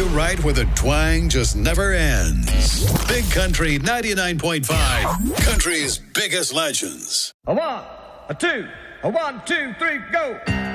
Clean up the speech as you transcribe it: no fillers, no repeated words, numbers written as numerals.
you right where the twang just never ends. Big Country 99.5. Country's biggest legends. A one, a two, a 1, 2, 3, go.